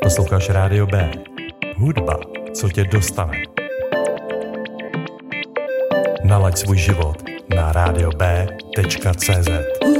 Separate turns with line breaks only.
Posloucháš Rádio B. Hudba, co tě dostane. Nalaď svůj život na radiob.cz.